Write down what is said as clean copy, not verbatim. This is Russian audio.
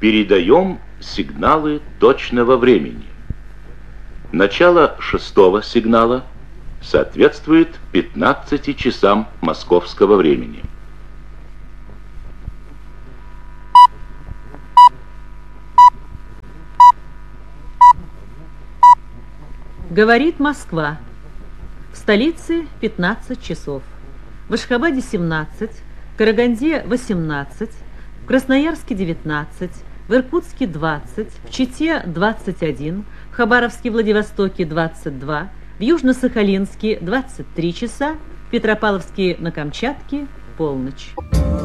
Передаем сигналы точного времени. Начало 6-го сигнала соответствует 15 часам московского времени. Говорит Москва. В столице 15 часов. В Ашхабаде 17, в Караганде 18, в Красноярске 19, в Иркутске 20, в Чите 21, в Хабаровске, Владивостоке 22, в Южно-Сахалинске 23 часа, в Петропавловске на Камчатке полночь.